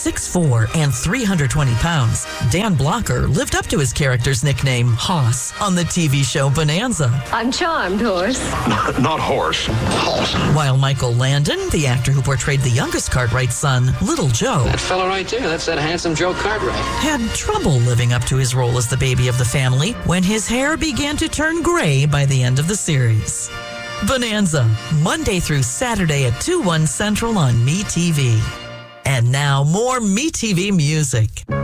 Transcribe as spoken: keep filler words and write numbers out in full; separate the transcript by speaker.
Speaker 1: six foot four and three hundred twenty pounds, Dan Blocker lived up to his character's nickname, Hoss, on the T V show Bonanza.
Speaker 2: I'm charmed, Horse.
Speaker 3: Not horse, Hoss.
Speaker 1: While Michael Landon, the actor who portrayed the youngest Cartwright's son, Little Joe,
Speaker 4: That fella right there, that's that handsome Joe Cartwright.
Speaker 1: had trouble living up to his role as the baby of the family when his hair began to turn gray by the end of the series. Bonanza, Monday through Saturday at two, one Central on MeTV. And now more MeTV music.